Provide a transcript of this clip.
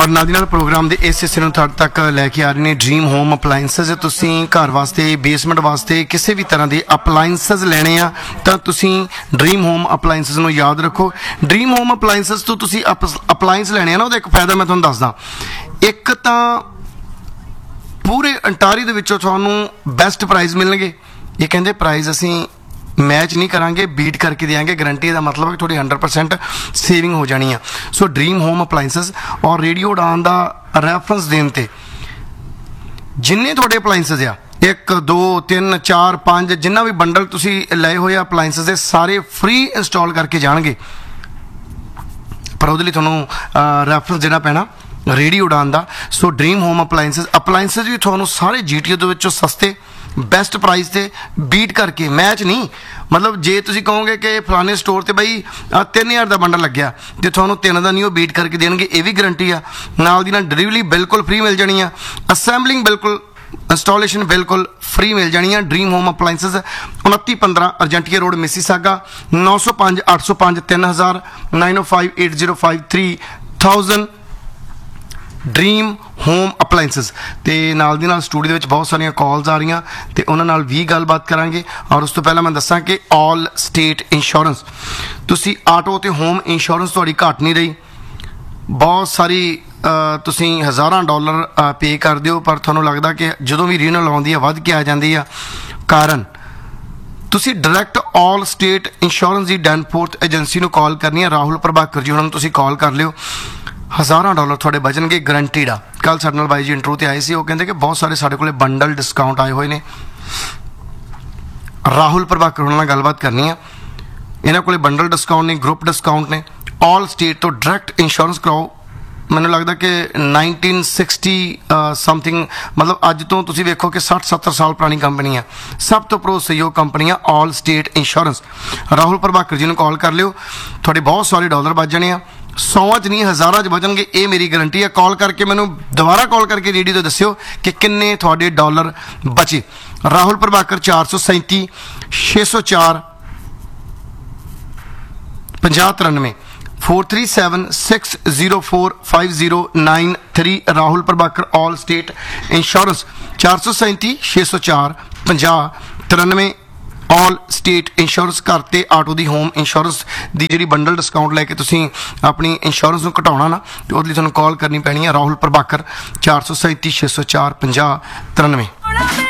ਔਰ ਨਾਲ ਦੀ ਨਾਲ ਪ੍ਰੋਗਰਾਮ ਦੇ ਇਸ ਹਿੱਸੇ ਨੂੰ ਤੁਹਾਡੇ ਤੱਕ ਲੈ ਕੇ ਆ ਰਹੇ ਨੇ ਡ੍ਰੀਮ ਹੋਮ ਅਪਲਾਈਐਂਸਸ। ਤੁਸੀਂ ਘਰ ਵਾਸਤੇ, ਬੇਸਮੈਂਟ ਵਾਸਤੇ ਕਿਸੇ ਵੀ ਤਰ੍ਹਾਂ ਦੇ ਅਪਲਾਈਐਂਸਸ ਲੈਣੇ ਆ ਤਾਂ ਤੁਸੀਂ ਡ੍ਰੀਮ ਹੋਮ ਅਪਲਾਈਐਂਸਸ ਨੂੰ ਯਾਦ ਰੱਖੋ। ਡ੍ਰੀਮ ਹੋਮ ਅਪਲਾਈਐਂਸਸ ਤੋਂ ਤੁਸੀਂ ਅਪਲਾਈਐਂਸ ਲੈਣੇ ਆ ਨਾ, ਉਹਦਾ ਇੱਕ ਫਾਇਦਾ ਮੈਂ ਤੁਹਾਨੂੰ ਦੱਸਦਾ। ਇੱਕ ਤਾਂ ਪੂਰੇ ਅੰਟਾਰੀਓ ਦੇ ਵਿੱਚੋਂ ਤੁਹਾਨੂੰ ਬੈਸਟ ਪ੍ਰਾਈਜ਼ ਮਿਲਣਗੇ। ਇਹ ਕਹਿੰਦੇ ਪ੍ਰਾਈਜ਼ ਅਸੀਂ मैच नहीं करांगे, बीट करके देंगे, गारंटी का मतलब है थोड़ी 100% सेविंग हो जानी है। सो ड्रीम होम अप्लाइंसेस और रेडियो उड़ान का रैफरेंस देने ते जिन्ने थोड़े अप्लाइंसेस आ 1 2 3 4 5 जिन्ना भी बंडल तुसी लए हुए अप्लाइंसेस दे सारे फ्री इंस्टॉल करके जाएंगे, पर वो थोनों रैफरेंस देना पैना रेडियो उड़ान का। सो ड्रीम होम अप्लाइंसेस भी थोनों सारे GTO दे विचों सस्ते ਬੈਸਟ ਪ੍ਰਾਈਸ ਤੇ ਬੀਟ ਕਰਕੇ, ਮੈਚ ਨਹੀਂ। ਮਤਲਬ ਜੇ ਤੁਸੀਂ ਕਹੋਗੇ ਕਿ ਫਲਾਣੇ ਸਟੋਰ ਤੇ ਬਈ 3000 ਦਾ ਬੰਡਲ ਲੱਗਿਆ ਤੇ ਤੁਹਾਨੂੰ 3 ਦਾ ਨਹੀਂ ਉਹ ਬੀਟ ਕਰਕੇ ਦੇਣਗੇ, ਇਹ ਵੀ ਗਾਰੰਟੀ ਆ। ਨਾਲ ਦੀ ਨਾਲ ਡਿਲੀਵਰੀ ਬਿਲਕੁਲ ਫ੍ਰੀ ਮਿਲ ਜਾਣੀ ਆ, ਅਸੈਂਬਲਿੰਗ ਬਿਲਕੁਲ, ਇੰਸਟਾਲੇਸ਼ਨ ਬਿਲਕੁਲ ਫ੍ਰੀ ਮਿਲ ਜਾਣੀ ਆ। Dream home appliances 2915 ਅਰਜੈਂਟੀਆ road Mississauga 905 805 3000 905 8053 1000 dream home appliances. ਤੇ ਨਾਲ ਦੀ ਨਾਲ ਸਟੂਡੀਓ ਦੇ ਵਿੱਚ ਬਹੁਤ ਸਾਰੀਆਂ ਕਾਲਸ ਆ ਰਹੀਆਂ ਤੇ ਉਹਨਾਂ ਨਾਲ ਵੀ ਗੱਲਬਾਤ ਕਰਾਂਗੇ। ਔਰ ਉਸ ਤੋਂ ਪਹਿਲਾਂ ਮੈਂ ਦੱਸਾਂ ਕਿ ਆਲ ਸਟੇਟ ਇੰਸ਼ੋਰੈਂਸ, ਤੁਸੀਂ ਆਟੋ ਤੇ ਹੋਮ ਇੰਸ਼ੋਰੈਂਸ ਤੁਹਾਡੀ ਘੱਟ ਨਹੀਂ ਰਹੀ। ਬਹੁਤ ਸਾਰੀ ਤੁਸੀਂ ਹਜ਼ਾਰਾਂ ਡਾਲਰ ਪੇ ਕਰਦੇ ਹੋ, ਪਰ ਤੁਹਾਨੂੰ ਲੱਗਦਾ ਕਿ ਜਦੋਂ ਵੀ ਰੀਨਲ ਆਉਂਦੀ ਆ ਵੱਧ ਕੇ ਆ ਜਾਂਦੀ ਆ। ਕਾਰਨ ਤੁਸੀਂ ਡਾਇਰੈਕਟ ਆਲ ਸਟੇਟ ਇੰਸ਼ੋਰੈਂਸ ਦੀ ਡੈਨਫੋਰਥ ਏਜੰਸੀ ਨੂੰ ਕਾਲ ਕਰਨੀ ਹੈ। ਰਾਹੁਲ ਪ੍ਰਭਾਕਰ ਜੀ ਉਹਨਾਂ ਨੂੰ ਤੁਸੀਂ ਕਾਲ ਕਰ ਲਿਓ, ਹਜ਼ਾਰਾਂ ਡਾਲਰ ਤੁਹਾਡੇ ਬਚਣਗੇ, ਗਰੰਟੀਡ ਆ। ਕੱਲ੍ਹ ਸਾਡੇ ਨਾਲ ਬਾਈ ਜੀ ਇੰਟਰਵਿਊ ਤੇ ਆਏ ਸੀ, ਉਹ ਕਹਿੰਦੇ ਕਿ ਬਹੁਤ ਸਾਰੇ ਸਾਡੇ ਕੋਲ ਬੰਡਲ ਡਿਸਕਾਊਂਟ ਆਏ ਹੋਏ ਨੇ। ਰਾਹੁਲ ਪ੍ਰਭਾਕਰ ਉਹਨਾਂ ਨਾਲ ਗੱਲਬਾਤ ਕਰਨੀ ਆ। ਇਹਨਾਂ ਕੋਲ ਬੰਡਲ ਡਿਸਕਾਊਂਟ ਨੇ, ਗਰੁੱਪ ਡਿਸਕਾਊਂਟ ਨੇ। ਆਲ ਸਟੇਟ ਤੋਂ ਡਾਇਰੈਕਟ ਇੰਸ਼ੋਰੈਂਸ ਕਰਾਓ। ਮੈਨੂੰ ਲੱਗਦਾ ਕਿ 1960 ਸਮਥਿੰਗ, ਮਤਲਬ ਅੱਜ ਤੋਂ ਤੁਸੀਂ ਵੇਖੋ ਕਿ 60-70 ਸਾਲ ਪੁਰਾਣੀ ਕੰਪਨੀ ਆ। ਸਭ ਤੋਂ ਭਰੋਸੇਯੋਗ ਕੰਪਨੀ ਆ ਆਲ ਸਟੇਟ ਇੰਸ਼ੋਰੈਂਸ। ਰਾਹੁਲ ਪ੍ਰਭਾਕਰ ਜੀ ਨੂੰ ਕਾਲ ਕਰ ਲਿਓ, ਤੁਹਾਡੇ ਬਹੁਤ ਸਾਰੇ ਡਾਲਰ ਬਚ ਜਾਣੇ ਆ। 100 'ਚ ਨਹੀਂ, ਹਜ਼ਾਰਾਂ 'ਚ ਬਚਣਗੇ, ਇਹ ਮੇਰੀ ਗਾਰੰਟੀ ਹੈ। ਕਾਲ ਕਰਕੇ ਮੈਨੂੰ ਦੁਬਾਰਾ ਕਾਲ ਕਰਕੇ ਰੇਡੀਓ 'ਤੇ ਦੱਸਿਓ ਕਿ ਕਿੰਨੇ ਤੁਹਾਡੇ ਡਾਲਰ ਬਚੇ। ਰਾਹੁਲ ਪ੍ਰਭਾਕਰ 437 604 5093 437 604 5093। ਰਾਹੁਲ ਪ੍ਰਭਾਕਰ ਆਲ ਸਟੇਟ ਇੰਸ਼ੋਰੈਂਸ 437 604 5093। ਆਲ ਸਟੇਟ ਇੰਸ਼ੋਰੈਂਸ। ਘਰ ਤੇ ਆਟੋ ਦੀ ਹੋਮ ਇੰਸ਼ੋਰੈਂਸ ਦੀ ਜਿਹੜੀ ਬੰਡਲ ਡਿਸਕਾਊਂਟ ਲੈ ਕੇ ਤੁਸੀਂ ਆਪਣੀ ਇੰਸ਼ੋਰੈਂਸ ਨੂੰ ਘਟਾਉਣਾ ਨਾ, ਤੇ ਉਹਦੇ ਲਈ ਤੁਹਾਨੂੰ ਕਾਲ ਕਰਨੀ ਪੈਣੀ ਹੈ ਰਾਹੁਲ ਪ੍ਰਭਾਕਰ 437 604 5093।